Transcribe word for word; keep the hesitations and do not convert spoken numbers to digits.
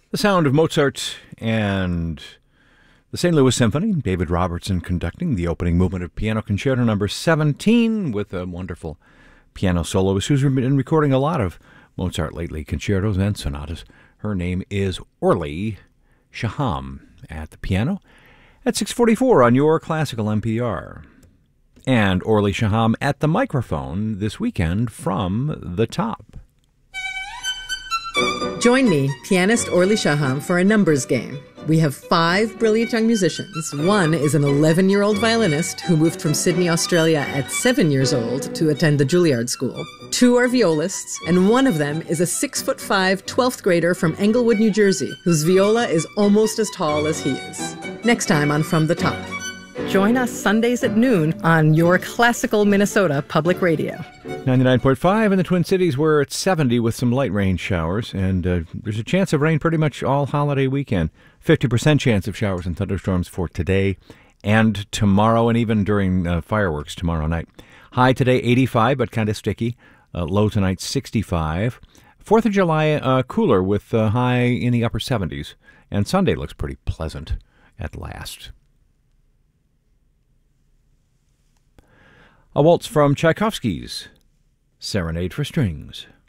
The sound of Mozart and the Saint Louis Symphony, David Robertson conducting the opening movement of Piano Concerto number seventeen with a wonderful piano soloist who's been recording a lot of Mozart lately, concertos and sonatas. Her name is Orly Shaham at the piano at six forty-four on your classical N P R. And Orly Shaham at the microphone this weekend from the top. Join me, pianist Orly Shaham, for a numbers game. We have five brilliant young musicians. One is an eleven-year-old violinist who moved from Sydney, Australia at seven years old to attend the Juilliard School. Two are violists, and one of them is a six-foot-five twelfth grader from Englewood, New Jersey, whose viola is almost as tall as he is. Next time on From the Top. Join us Sundays at noon on your classical Minnesota Public Radio. ninety-nine point five in the Twin Cities. We're at seventy with some light rain showers, and uh, there's a chance of rain pretty much all holiday weekend. fifty percent chance of showers and thunderstorms for today and tomorrow, and even during uh, fireworks tomorrow night. High today, eighty-five, but kind of sticky. Uh, low tonight, sixty-five. fourth of July, uh, cooler with uh, high in the upper seventies. And Sunday looks pretty pleasant at last. A waltz from Tchaikovsky's Serenade for Strings.